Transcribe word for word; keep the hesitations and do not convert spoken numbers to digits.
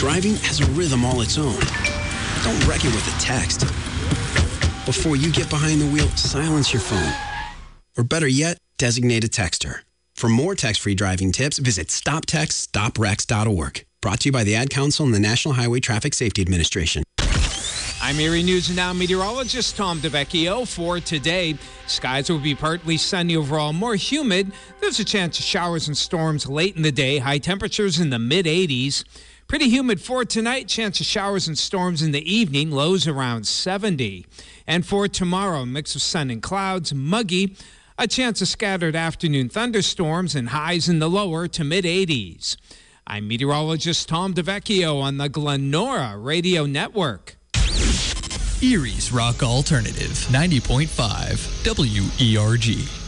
Driving has a rhythm all its own. Don't wreck it with a text. Before you get behind the wheel, silence your phone. Or better yet, designate a texter. For more text-free driving tips, visit stop text stop wrecks dot org. Brought to you by the Ad Council and the National Highway Traffic Safety Administration. I'm Erie News and Now meteorologist Tom DeVecchio. For today, skies will be partly sunny overall, more humid. There's a chance of showers and storms late in the day. High temperatures in the mid eighties. Pretty humid for tonight. Chance of showers and storms in the evening. Lows around seventy. And for tomorrow, mix of sun and clouds, muggy. A chance of scattered afternoon thunderstorms and highs in the lower to mid eighties. I'm meteorologist Tom DeVecchio on the Glenora Radio Network. Erie's Rock Alternative, ninety point five W E R G.